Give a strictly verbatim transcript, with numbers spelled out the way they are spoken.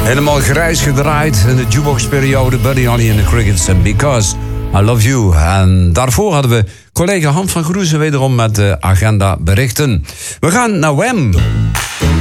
Helemaal grijs gedraaid in de jukebox-periode. Buddy Holly and the Crickets en Because I Love You. En daarvoor hadden we collega Han van Groezen wederom met de agenda berichten. We gaan naar Wham!